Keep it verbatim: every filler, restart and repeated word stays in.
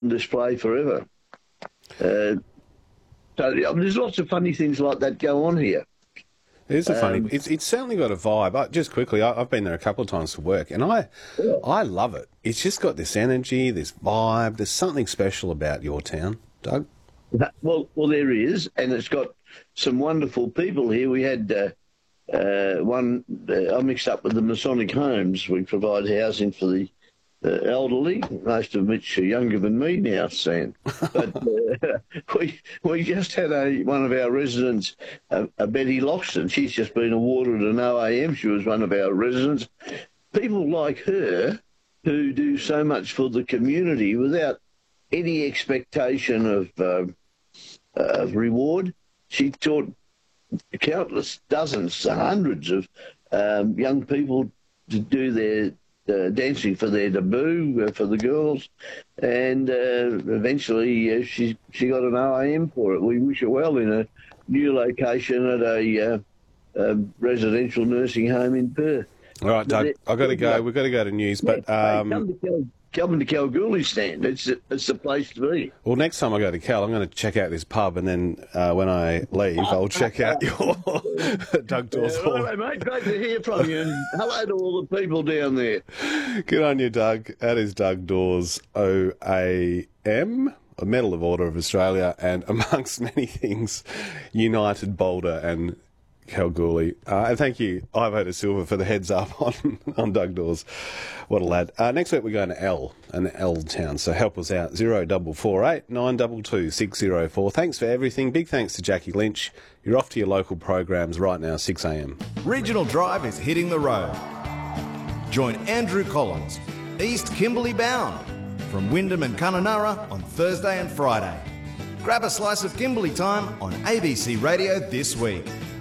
display forever. Uh, so I mean, there's lots of funny things like that go on here. It is a funny. Um, It's it's certainly got a vibe. I, just quickly, I, I've been there a couple of times for work, and I Yeah. I love it. It's just got this energy, this vibe. There's something special about your town, Doug. Well, well, there is, and it's got some wonderful people here. We had uh, uh, one. Uh, I mixed up with the Masonic Homes. We provide housing for the uh, elderly, most of which are younger than me now, Sam. But uh, we we just had a one of our residents, uh, a Betty Loxton. She's just been awarded an O A M. She was one of our residents. People like her who do so much for the community without any expectation of uh, of reward. She taught countless dozens, hundreds of um, young people to do their uh, dancing for their debut uh, for the girls, and uh, eventually uh, she she got an O A M for it. We wish her well in a new location at a, uh, a residential nursing home in Perth. All right, Doug, I've got to go. We've got to go to news, but Hey, um, come to Cal- come to Kalgoorlie stand. It's it's the place to be. well, next time I go to Cal, I'm going to check out this pub, and then uh, when I leave, I'll check out your Doug Dawes Yeah, Hall. righto, mate. Great to hear from you. And hello to all the people down there. Good on you, Doug. That is Doug Dawes, O A M, a Medal of Order of Australia, and amongst many things, United Boulder and Kalgoorlie. Uh, and thank you, Ivo de Silva, for the heads up on, on Doug Dawes. What a lad. Uh, next week we're going to L, an L town, so help us out. zero four four eight nine two two six zero four. Thanks for everything. Big thanks to Jackie Lynch. You're off to your local programs right now, six a m. Regional Drive is hitting the road. Join Andrew Collins, East Kimberley bound, from Wyndham and Kununurra on Thursday and Friday. Grab a slice of Kimberley time on A B C Radio this week.